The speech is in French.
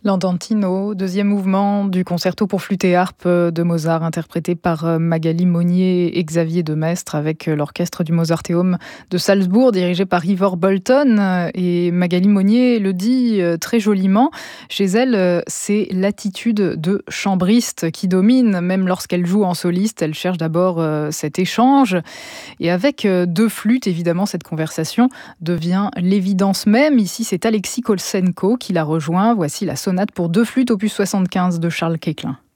L'Andantino, deuxième mouvement du concerto pour flûte et harpe de Mozart, interprété par Magali Monnier et Xavier Demestre, avec l'orchestre du Mozarteum de Salzbourg, dirigé par Ivor Bolton. Et Magali Monnier le dit très joliment, chez elle, c'est l'attitude de chambriste qui domine, même lorsqu'elle joue en soliste. Elle cherche d'abord cet échange. Et avec deux flûtes, évidemment, cette conversation devient l'évidence même. Ici, c'est Alexis Kolsenko qui la rejoint. Voici la sonate pour deux flûtes, opus 75 de Charles Koechlin.